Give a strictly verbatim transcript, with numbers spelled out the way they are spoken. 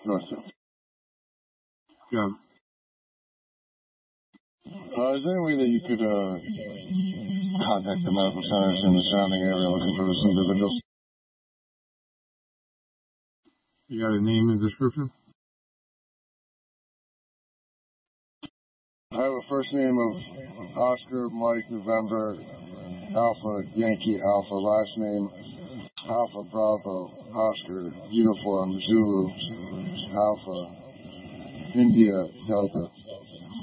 North South. Yeah. Uh, is there any way that you could uh, contact the medical centers in the surrounding area looking for those individuals? You got a name and description? I have a first name of Oscar Mike November Alpha Yankee Alpha. Last name Alpha Bravo Oscar Uniform Zulu Alpha India Delta.